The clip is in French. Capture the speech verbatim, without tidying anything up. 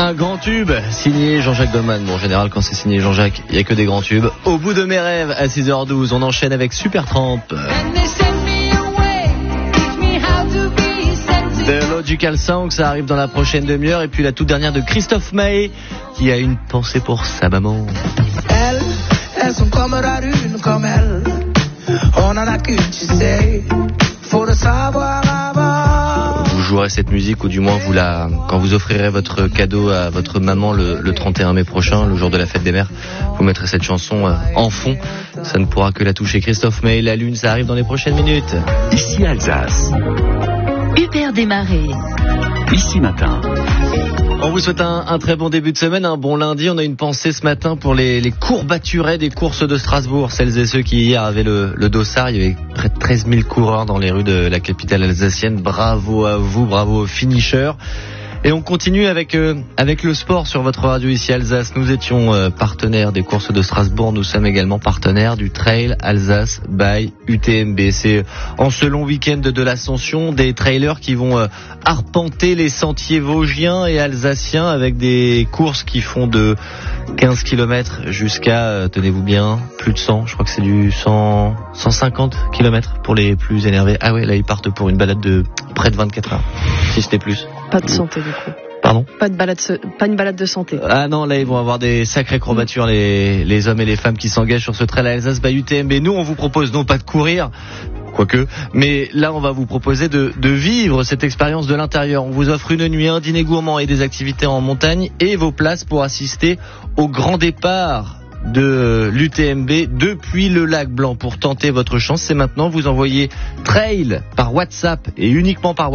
Un grand tube signé Jean-Jacques Goldman. Bon, en général, quand c'est signé Jean-Jacques, il n'y a que des grands tubes. Au bout de mes rêves, à six heures douze, on enchaîne avec Supertramp. The Logical Song, ça arrive dans la prochaine demi-heure. Et puis la toute dernière de Christophe Maé, qui a une pensée pour sa maman. Elle est son camarade, une comme elle. On en a qu'une, tu sais. Faut le savoir avant. Vous jouerez cette musique, ou du moins vous la, quand vous offrirez votre cadeau à votre maman le, le trente et un mai prochain, le jour de la fête des mères, vous mettrez cette chanson euh, en fond. Ça ne pourra que la toucher. Christophe Maé, La Lune, ça arrive dans les prochaines minutes. Ici Alsace. Hubert Desmarais. Ici Matin. On vous souhaite un, un très bon début de semaine, un bon lundi. On a une pensée ce matin pour les, les courbaturets des courses de Strasbourg. Celles et ceux qui hier avaient le, le dossard. Il y avait près de treize mille coureurs dans les rues de la capitale alsacienne. Bravo à vous, bravo aux finishers. Et on continue avec euh, avec le sport sur votre radio ici Alsace. Nous étions euh, partenaires des courses de Strasbourg. Nous sommes également partenaires du Trail Alsace by U T M B. C'est en ce long week-end de l'Ascension des trailers qui vont euh, arpenter les sentiers vosgiens et alsaciens avec des courses qui font de quinze kilomètres jusqu'à, euh, tenez-vous bien, plus de cent. Je crois que c'est du cent, cent cinquante kilomètres pour les plus énervés. Ah ouais, là ils partent pour une balade de près de vingt-quatre heures, si c'était plus. Pas de santé du coup. Pardon ? Pas de balade, pas une balade de santé. Ah non, là ils vont avoir des sacrées courbatures, les, les hommes et les femmes qui s'engagent sur ce trail Alsace by U T M B. Nous on vous propose non pas de courir, quoique, mais là on va vous proposer de, de vivre cette expérience de l'intérieur. On vous offre une nuit, un dîner gourmand et des activités en montagne et vos places pour assister au grand départ de l'U T M B depuis le lac Blanc. Pour tenter votre chance, c'est maintenant. Vous envoyez trail par WhatsApp et uniquement par WhatsApp